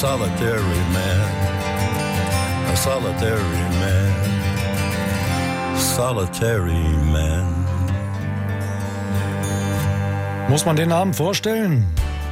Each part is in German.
solitary man, a solitary man, solitary man. Muss man den Namen vorstellen?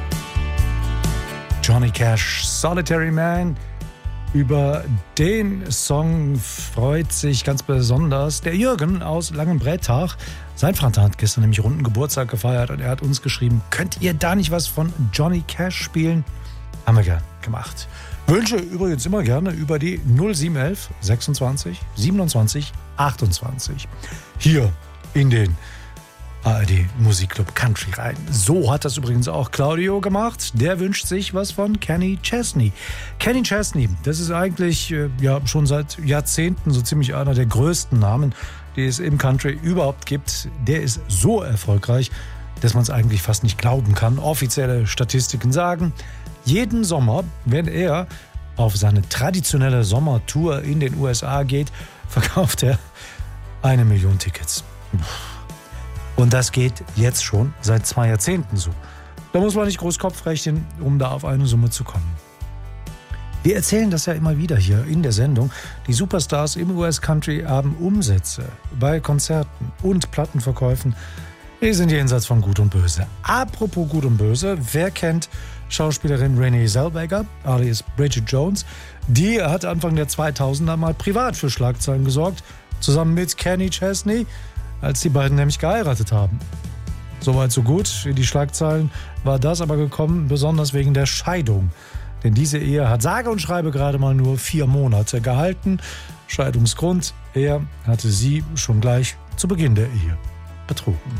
Johnny Cash, Solitary Man. Über den Song freut sich ganz besonders der Jürgen aus Langenbrettach. Sein Vater hat gestern nämlich runden Geburtstag gefeiert und er hat uns geschrieben, könnt ihr da nicht was von Johnny Cash spielen? Haben wir gern gemacht. Wünsche übrigens immer gerne über die 0711 26 27 28. Hier in den ARD Musikclub Country rein. So hat das übrigens auch Claudio gemacht. Der wünscht sich was von Kenny Chesney. Kenny Chesney, das ist eigentlich schon seit Jahrzehnten so ziemlich einer der größten Namen, die es im Country überhaupt gibt. Der ist so erfolgreich, dass man es eigentlich fast nicht glauben kann. Offizielle Statistiken sagen, jeden Sommer, wenn er auf seine traditionelle Sommertour in den USA geht, verkauft er 1 Million Tickets. Und das geht jetzt schon seit 2 Jahrzehnten so. Da muss man nicht groß Kopf rechnen, um da auf eine Summe zu kommen. Wir erzählen das ja immer wieder hier in der Sendung. Die Superstars im US-Country haben Umsätze bei Konzerten und Plattenverkäufen. Die sind jenseits von Gut und Böse. Apropos Gut und Böse, wer kennt Schauspielerin Renee Zellweger, alias Bridget Jones? Die hat Anfang der 2000er mal privat für Schlagzeilen gesorgt, zusammen mit Kenny Chesney, als die beiden nämlich geheiratet haben. Soweit so gut. In die Schlagzeilen war das aber gekommen, besonders wegen der Scheidung. Denn diese Ehe hat sage und schreibe gerade mal nur 4 Monate gehalten. Scheidungsgrund, er hatte sie schon gleich zu Beginn der Ehe betrogen.